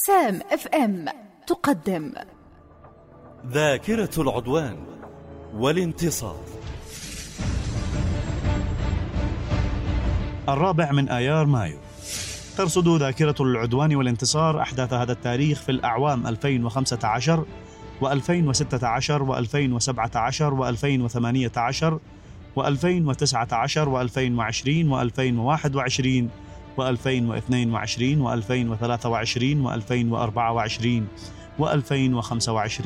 سام اف ام تقدم ذاكرة العدوان والانتصار. 4 من آيار مايو ترصد ذاكرة العدوان والانتصار أحداث هذا التاريخ في الأعوام 2015 و2016 و2017 و2018 و2019 و2020 و2021 و2022 و2023 و2024 و2025.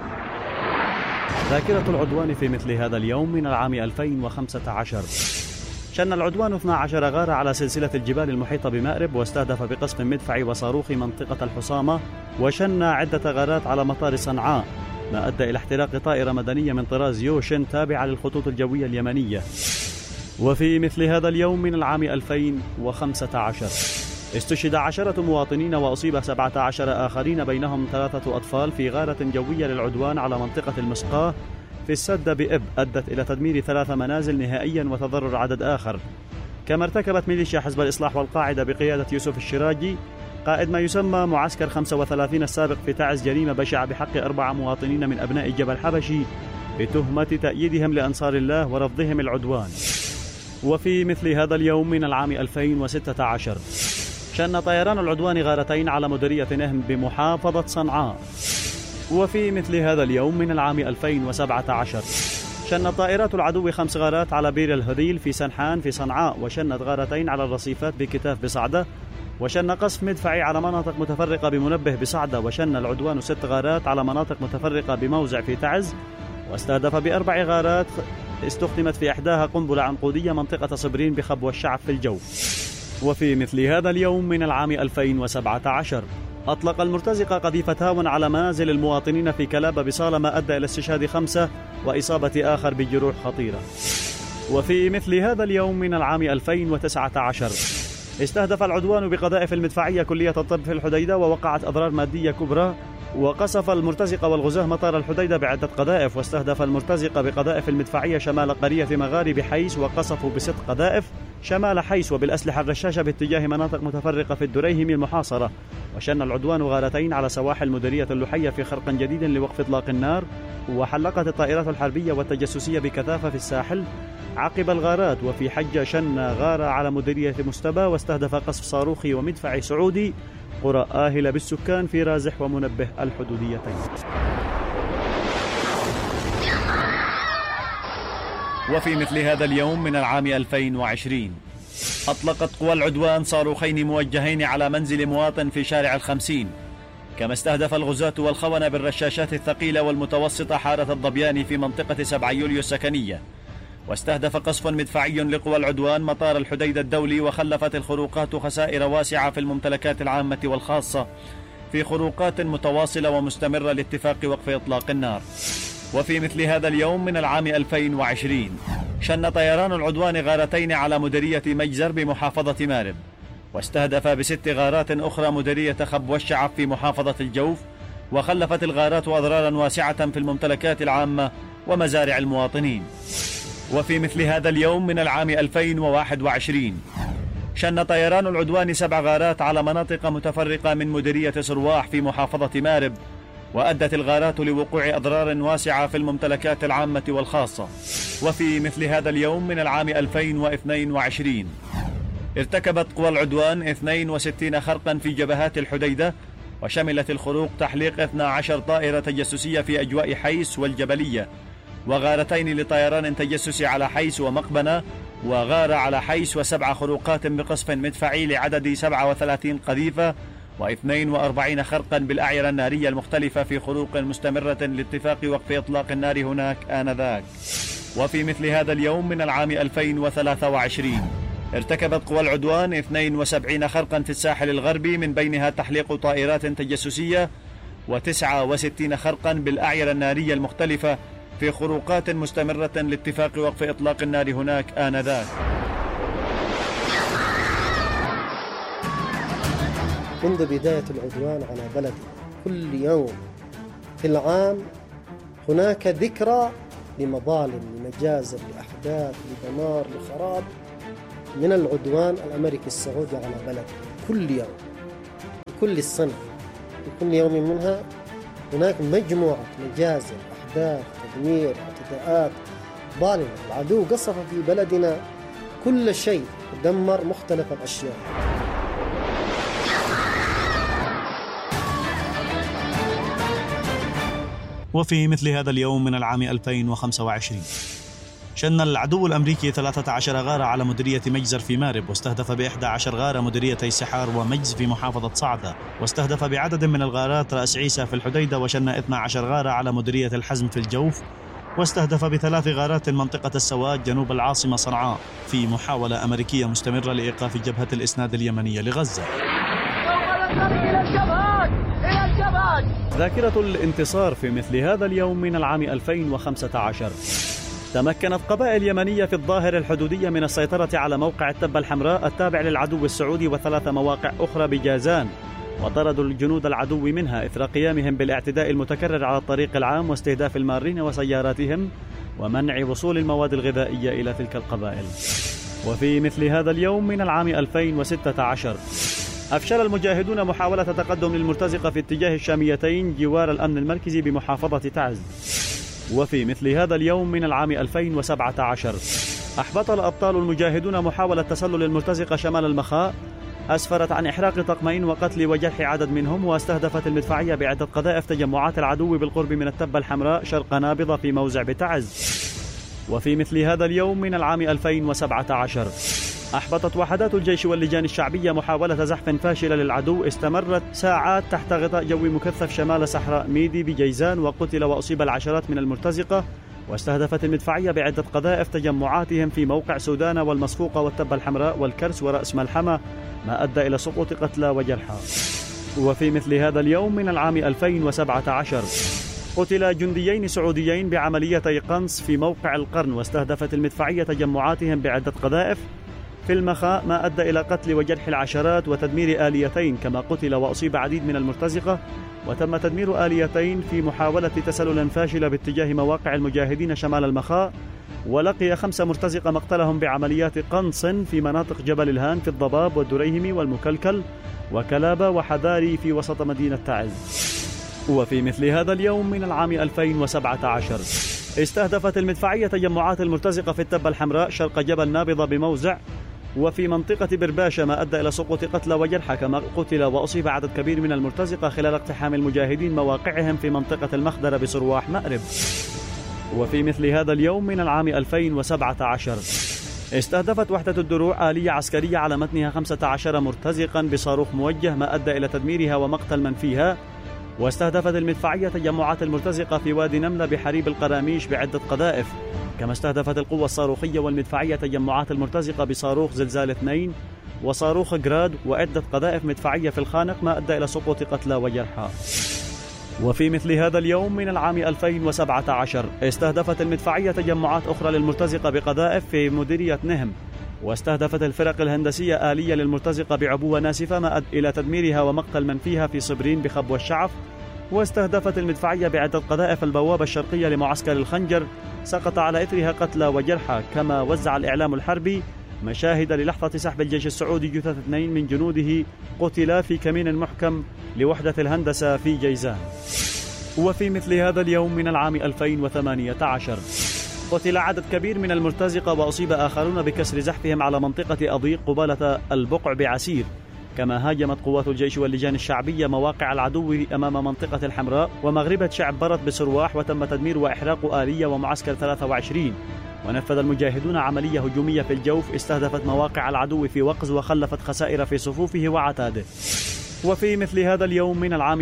ذاكرة العدوان في مثل هذا اليوم من العام 2015 شن العدوان 12 غارة على سلسلة الجبال المحيطة بمأرب، واستهدف بقصف مدفعي وصاروخي منطقة الحصامة، وشن عدة غارات على مطار صنعاء، ما أدى إلى احتراق طائرة مدنية من طراز يوشن تابعة للخطوط الجوية اليمنية. وفي مثل هذا اليوم من العام 2015 استشهد 10 مواطنين وأصيب 17 آخرين بينهم 3 أطفال في غارة جوية للعدوان على منطقة المسقاة في السد بإب، أدت إلى تدمير 3 منازل نهائيا وتضرر عدد آخر. كما ارتكبت ميليشيا حزب الإصلاح والقاعدة بقيادة يوسف الشراجي قائد ما يسمى معسكر 35 السابق في تعز جريمة بشعة بحق 4 مواطنين من أبناء جبل حبشي بتهمة تأييدهم لأنصار الله ورفضهم العدوان. وفي مثل هذا اليوم من العام 2016 شن طيران العدوان غارتين على مديرية نهم بمحافظة صنعاء. وفي مثل هذا اليوم من العام 2017 شن طائرات العدو 5 غارات على بير الهذيل في سنحان في صنعاء، وشنت غارتين على الرصيفات بكتاف بصعدة، وشن قصف مدفعي على مناطق متفرقة بمنبه بصعدة، وشن العدوان 6 غارات على مناطق متفرقة بموزع في تعز، واستهدف ب4 غارات استخدمت في إحداها قنبلة عنقودية منطقة صبرين بخبو الشعب في الجو. وفي مثل هذا اليوم من العام 2017 أطلق المرتزقة قذيفة هاون على منازل المواطنين في كلابة بصالة، ما أدى إلى استشهاد 5 وإصابة آخر بجروح خطيرة. وفي مثل هذا اليوم من العام 2019 استهدف العدوان بقذائف المدفعية كلية الطب في الحديدة، ووقعت أضرار مادية كبرى، وقصف المرتزقة والغزاة مطار الحديدة بعدة قذائف، واستهدف المرتزقة بقذائف المدفعية شمال قرية مغارب حيس، وقصفوا ب6 قذائف شمال حيس وبالأسلحة الرشاشة باتجاه مناطق متفرقة في الدريهم المحاصرة. وشن العدوان غارتين على سواحل مديرية اللحية في خرق جديد لوقف إطلاق النار، وحلقت الطائرات الحربية والتجسسية بكثافة في الساحل عقب الغارات. وفي حجة شن غارة على مديرية مستبى، واستهدف قصف صاروخي ومدفعي سعودي قرى آهلة بالسكان في رازح ومنبه الحدوديتين. وفي مثل هذا اليوم من العام 2020 أطلقت قوى العدوان صاروخين موجهين على منزل مواطن في شارع 50، كما استهدف الغزاة والخونة بالرشاشات الثقيلة والمتوسطة حارة الضبيان في منطقة 7 يوليو السكنية. واستهدف قصف مدفعي لقوى العدوان مطار الحديدة الدولي، وخلفت الخروقات خسائر واسعة في الممتلكات العامة والخاصة في خروقات متواصلة ومستمرة لاتفاق وقف إطلاق النار. وفي مثل هذا اليوم من العام 2020 شن طيران العدوان غارتين على مديرية مجزر بمحافظة مارب، واستهدف ب6 غارات أخرى مديرية خبو الشعب في محافظة الجوف، وخلفت الغارات أضرارا واسعة في الممتلكات العامة ومزارع المواطنين. وفي مثل هذا اليوم من العام 2021 شن طيران العدوان 7 غارات على مناطق متفرقة من مديرية سرواح في محافظة مارب، وأدت الغارات لوقوع أضرار واسعة في الممتلكات العامة والخاصة. وفي مثل هذا اليوم من العام 2022 ارتكبت قوى العدوان 62 خرقا في جبهات الحديدة، وشملت الخروق تحليق 12 طائرة تجسسية في أجواء حيس والجبلية، وغارتين لطيران تجسسي على حيس ومقبنة، وغارة على حيس، و7 خروقات بقصف مدفعي لعدد 37 قذيفة، و42 خرقا بالأعيرة النارية المختلفة في خروق مستمرة لاتفاق وقف إطلاق النار هناك آنذاك. وفي مثل هذا اليوم من العام 2023 ارتكبت قوى العدوان 72 خرقا في الساحل الغربي، من بينها تحليق طائرات تجسسية، و69 خرقا بالأعيرة النارية المختلفة في خروقات مستمرة لاتفاق وقف إطلاق النار هناك آنذاك. منذ بداية العدوان على بلدي كل يوم في العام هناك ذكرى لمظالم، لمجازر، لأحداث، لدمار، لخراب من العدوان الأمريكي السعودي على بلدي كل يوم، كل السنة. بكل يوم منها هناك مجموعة مجازر، أحداث، تدمير، اعتداءات ظالمة. العدو قصف في بلدنا كل شيء ودمر مختلف الأشياء. وفي مثل هذا اليوم من العام 2025 شن العدو الأمريكي 13 غارة على مديرية مجزر في مارب، واستهدف ب11 غارة مديريتي سحار ومجز في محافظة صعدة، واستهدف بعدد من الغارات رأس عيسى في الحديدة، وشن 12 غارة على مديرية الحزم في الجوف، واستهدف ب3 غارات منطقة السواد جنوب العاصمة صنعاء في محاولة أمريكية مستمرة لإيقاف جبهة الإسناد اليمنية لغزة. ذاكرة الانتصار في مثل هذا اليوم من العام 2015. تمكنت قبائل يمنية في الظاهر الحدودية من السيطرة على موقع التبة الحمراء التابع للعدو السعودي و3 مواقع أخرى بجازان، وطردوا الجنود العدو منها إثر قيامهم بالاعتداء المتكرر على الطريق العام واستهداف المارين وسياراتهم ومنع وصول المواد الغذائية إلى تلك القبائل. وفي مثل هذا اليوم من العام 2016 أفشل المجاهدون محاولة تقدم للمرتزقة في اتجاه الشاميتين جوار الأمن المركزي بمحافظة تعز. وفي مثل هذا اليوم من العام 2017 أحبط الأبطال المجاهدون محاولة تسلل المرتزقة شمال المخاء، أسفرت عن إحراق طقمين وقتل وجرح عدد منهم، واستهدفت المدفعية بعدة قذائف تجمعات العدو بالقرب من التبة الحمراء شرق نابضة في موزع بتعز. وفي مثل هذا اليوم من العام 2017 أحبطت وحدات الجيش واللجان الشعبية محاولة زحف فاشلة للعدو استمرت ساعات تحت غطاء جوي مكثف شمال صحراء ميدي بجيزان، وقتل وأصيب العشرات من المرتزقة، واستهدفت المدفعية بعدة قذائف تجمعاتهم في موقع سودان والمصفوقة والتبة الحمراء والكرس ورأس ملحمة، ما أدى إلى سقوط قتلى وجرحى. وفي مثل هذا اليوم من العام 2017 قتل جنديين سعوديين بعمليتي قنص في موقع القرن، واستهدفت المدفعية تجمعاتهم بعدة قذائف في المخاء، ما أدى إلى قتل وجرح العشرات وتدمير آليتين، كما قتل وأصيب عديد من المرتزقة، وتم تدمير آليتين في محاولة تسلل فاشلة باتجاه مواقع المجاهدين شمال المخاء. ولقي 5 مرتزقة مقتلهم بعمليات قنص في مناطق جبل الهان في الضباب والدريهم والمكلكل وكلابة وحذاري في وسط مدينة تعز. وفي مثل هذا اليوم من العام 2017 استهدفت المدفعية تجمعات المرتزقة في التبة الحمراء شرق جبل نابضة بموزع وفي منطقة برباشة، ما أدى إلى سقوط قتلى وجرحى، كما قتل وأصيب عدد كبير من المرتزقة خلال اقتحام المجاهدين مواقعهم في منطقة المخدرة بصرواح مأرب. وفي مثل هذا اليوم من العام 2017 استهدفت وحدة الدروع آلية عسكرية على متنها 15 مرتزقا بصاروخ موجه، ما أدى إلى تدميرها ومقتل من فيها. واستهدفت المدفعية تجمعات المرتزقة في وادي نملة بحريب القراميش بعدة قذائف، كما استهدفت القوة الصاروخية والمدفعية تجمعات المرتزقة بصاروخ زلزال 2 وصاروخ جراد وعدة قذائف مدفعية في الخانق، ما أدى إلى سقوط قتلى وجرحى. وفي مثل هذا اليوم من العام 2017 استهدفت المدفعية تجمعات أخرى للمرتزقة بقذائف في مديرية نهم، واستهدفت الفرق الهندسية آلية للمرتزقة بعبوة ناسفة، ما أدى إلى تدميرها ومقتل من فيها في صبرين بخبو الشعف. واستهدفت المدفعية بعدة قذائف البوابة الشرقية لمعسكر الخنجر، سقط على إثرها قتلى وجرحى. كما وزع الإعلام الحربي مشاهد للحظة سحب الجيش السعودي جثث 2 من جنوده قتلا في كمين محكم لوحدة الهندسة في جيزان. وفي مثل هذا اليوم من العام 2018 قتل عدد كبير من المرتزقة وأصيب آخرون بكسر زحفهم على منطقة أضيق قبالة البقع بعسير. كما هاجمت قوات الجيش واللجان الشعبية مواقع العدو أمام منطقة الحمراء ومغربة شعب برد بسرواح، وتم تدمير وإحراق آلية ومعسكر 23. ونفذ المجاهدون عملية هجومية في الجوف استهدفت مواقع العدو في وقز وخلفت خسائر في صفوفه وعتاده. وفي مثل هذا اليوم من العام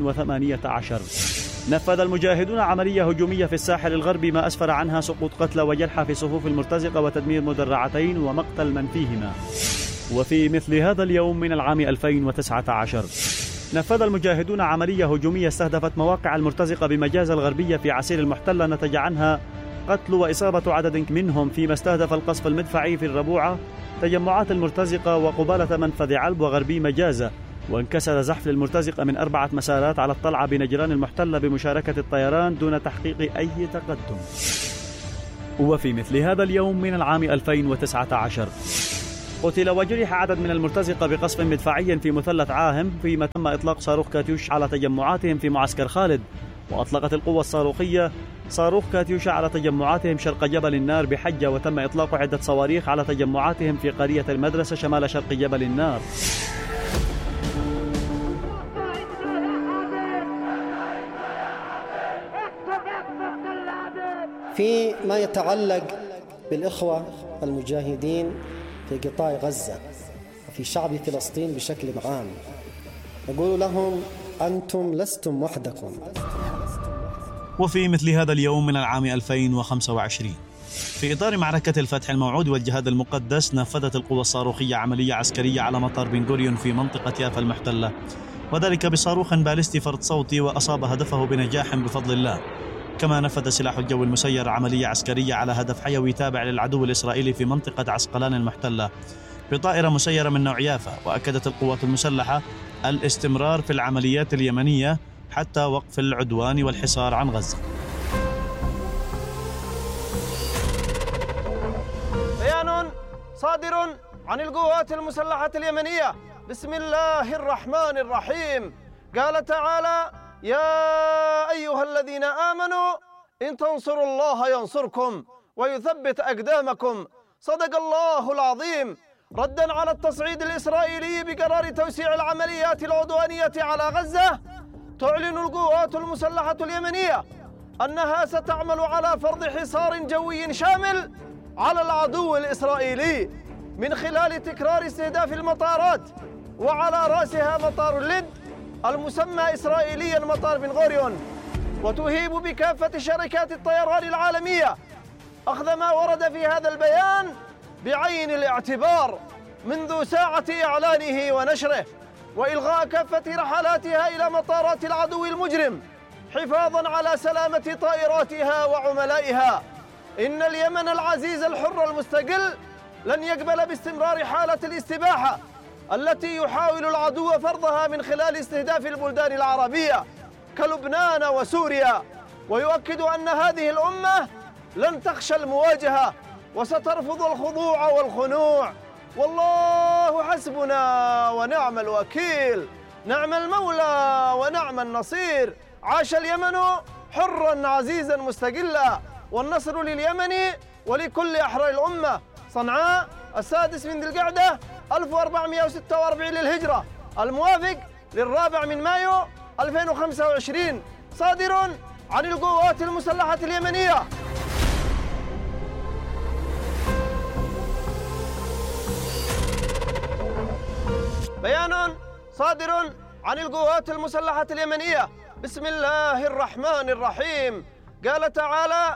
2018 نفذ المجاهدون عملية هجومية في الساحل الغربي، ما أسفر عنها سقوط قتلى وجرحى في صفوف المرتزقة وتدمير مدرعتين ومقتل من فيهما. وفي مثل هذا اليوم من العام 2019 نفذ المجاهدون عملية هجومية استهدفت مواقع المرتزقة بمجازة الغربية في عسير المحتلة، نتج عنها قتل وإصابة عدد منهم، فيما استهدف القصف المدفعي في الربوعة تجمعات المرتزقة وقبالة منفذ علب وغربي مجازة. وانكسر زحف للمرتزقة من 4 مسارات على الطلعة بنجران المحتلة بمشاركة الطيران دون تحقيق أي تقدم. وفي مثل هذا اليوم من العام 2019 قتل وجرح عدد من المرتزقة بقصف مدفعي في مثلث عاهم، فيما تم إطلاق صاروخ كاتيوش على تجمعاتهم في معسكر خالد. وأطلقت القوة الصاروخية صاروخ كاتيوشا على تجمعاتهم شرق جبل النار بحجة، وتم إطلاق عدة صواريخ على تجمعاتهم في قرية المدرسة شمال شرق جبل النار. فيما يتعلق بالإخوة المجاهدين في قطاع غزة وفي شعب فلسطين بشكل عام، نقول لهم أنتم لستم وحدكم. وفي مثل هذا اليوم من العام 2025 في إطار معركة الفتح الموعود والجهاد المقدس، نفذت القوى الصاروخية عملية عسكرية على مطار بن غوريون في منطقة يافا المحتلة، وذلك بصاروخ باليستي فرد صوتي وأصاب هدفه بنجاح بفضل الله. كما نفذ سلاح الجو المسير عملية عسكرية على هدف حيوي تابع للعدو الإسرائيلي في منطقة عسقلان المحتلة بطائرة مسيرة من نوع يافا. وأكدت القوات المسلحة الاستمرار في العمليات اليمنية حتى وقف العدوان والحصار عن غزة. بيان صادر عن القوات المسلحة اليمنية بسم الله الرحمن الرحيم. قال تعالى: يا أيها الذين آمنوا إن تنصروا الله ينصركم ويثبت أقدامكم. صدق الله العظيم. ردا على التصعيد الإسرائيلي بقرار توسيع العمليات العدوانية على غزة، تعلن القوات المسلحة اليمنية أنها ستعمل على فرض حصار جوي شامل على العدو الإسرائيلي من خلال تكرار استهداف المطارات، وعلى رأسها مطار اللد المسمى إسرائيليا مطار بن غوريون، وتهيب بكافة شركات الطيران العالمية أخذ ما ورد في هذا البيان بعين الاعتبار منذ ساعة إعلانه ونشره، وإلغاء كافة رحلاتها إلى مطارات العدو المجرم حفاظاً على سلامة طائراتها وعملائها. إن اليمن العزيز الحر المستقل لن يقبل باستمرار حالة الاستباحة التي يحاول العدو فرضها من خلال استهداف البلدان العربية كلبنان وسوريا، ويؤكد أن هذه الأمة لن تخشى المواجهة وسترفض الخضوع والخنوع. والله حسبنا ونعم الوكيل، نعم المولى ونعم النصير. عاش اليمن حرا عزيزا مستقلا، والنصر لليمن ولكل أحرار الأمة. صنعاء 6 من ذي القعدة 1446 للهجرة، الموافق لل4 من مايو 2025، صادر عن القوات المسلحة اليمنية. بيان صادر عن القوات المسلحة اليمنية بسم الله الرحمن الرحيم. قال تعالى: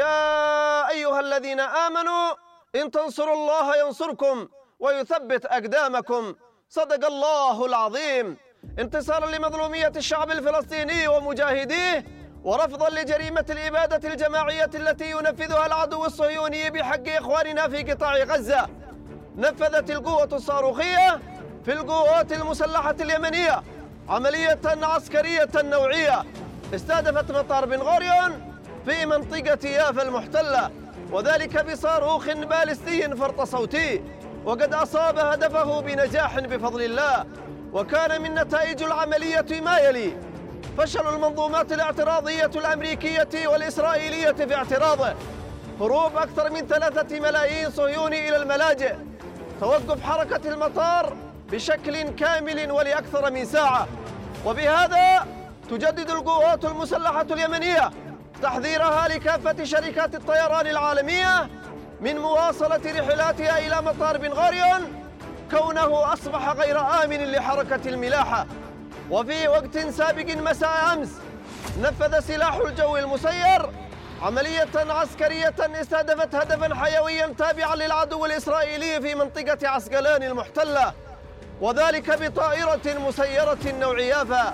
يا أيها الذين آمنوا إن تنصروا الله ينصركم ويثبت أقدامكم. صدق الله العظيم. انتصارا لمظلومية الشعب الفلسطيني ومجاهديه، ورفضا لجريمة الإبادة الجماعية التي ينفذها العدو الصهيوني بحق إخواننا في قطاع غزة، نفذت القوة الصاروخية في القوات المسلحة اليمنية عملية عسكرية نوعية استهدفت مطار بن غوريون في منطقة يافا المحتلة، وذلك بصاروخ باليستي فرط صوتي، وقد أصاب هدفه بنجاح بفضل الله. وكان من نتائج العملية ما يلي: فشل المنظومات الاعتراضية الأمريكية والإسرائيلية في اعتراضه، هروب أكثر من 3 ملايين صهيوني إلى الملاجئ، توقف حركة المطار بشكل كامل ولأكثر من ساعة. وبهذا تجدد القوات المسلحة اليمنية تحذيرها لكافة شركات الطيران العالمية من مواصلة رحلاتها إلى مطار بن غوريون، كونه أصبح غير آمن لحركة الملاحة. وفي وقت سابق مساء أمس نفذ سلاح الجو المسير عملية عسكرية استهدفت هدفا حيويا تابعا للعدو الإسرائيلي في منطقة عسقلان المحتلة، وذلك بطائرة مسيرة نوع يافا.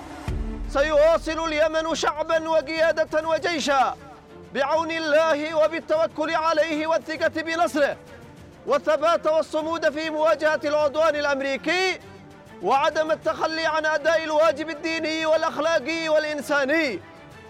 سيواصل اليمن شعبا وقيادة وجيشا بعون الله وبالتوكل عليه والثقة بنصره، والثبات والصمود في مواجهة العدوان الأمريكي، وعدم التخلي عن أداء الواجب الديني والأخلاقي والإنساني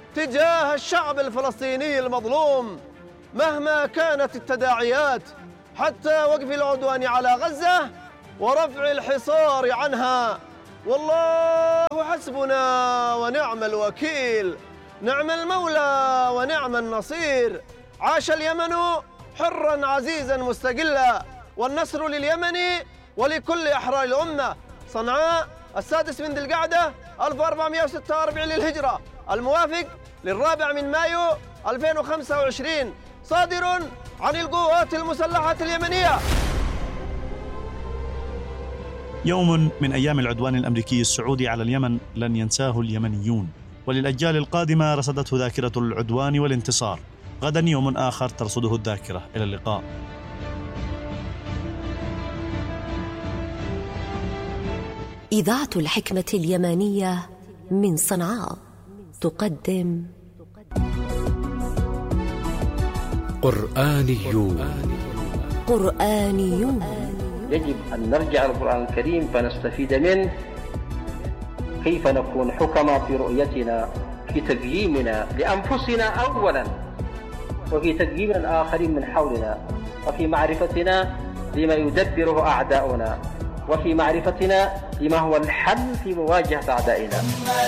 تجاه الشعب الفلسطيني المظلوم مهما كانت التداعيات. حتى وقف العدوان على غزة ورفع الحصار عنها. والله حسبنا ونعم الوكيل، نعم المولى ونعم النصير. عاش اليمن حرا عزيزا مستقلا، والنصر لليمن ولكل أحرار الأمة. صنعاء 6 من ذي القعدة 1446 للهجرة، الموافق للرابع من مايو 2025، صادر عن القوات المسلحة اليمنية. يوم من أيام العدوان الأمريكي السعودي على اليمن لن ينساه اليمنيون، وللأجيال القادمة رصدته ذاكرة العدوان والانتصار. غدا يوم آخر ترصده الذاكرة. إلى اللقاء. إذاعة الحكمة اليمنية من صنعاء تقدم قرآنيون. يجب أن نرجع للقرآن الكريم فنستفيد منه، كيف نكون حكماء في رؤيتنا، في تقييمنا لأنفسنا أولا، وفي تقييم الآخرين من حولنا، وفي معرفتنا لما يدبره أعداؤنا، وفي معرفتنا لما هو الحل في مواجهة أعدائنا.